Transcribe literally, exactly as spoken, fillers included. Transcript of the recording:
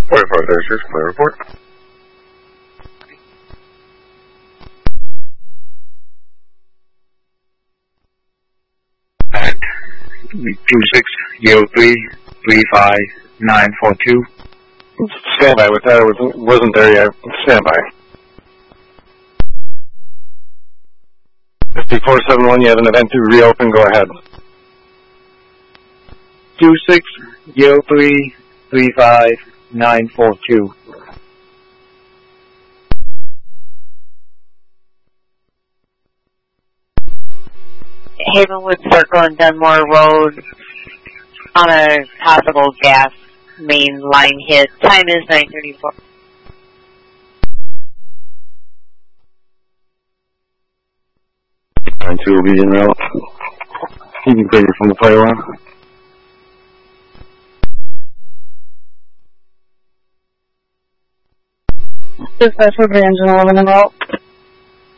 forty-four thirty-six, clear report. At two six zero three three five nine four two. Stand by with that. I wasn't, wasn't there yet. Stand by. fifty-four seventy-one, you have an event to reopen. Go ahead. two six zero three three five nine four two. Havenwood Circle and Dunmore Road on a possible gas main line hit. Time is nine thirty-four. nine two will be in route. You can clear from the fire alarm. Dispatch for Grand General in route.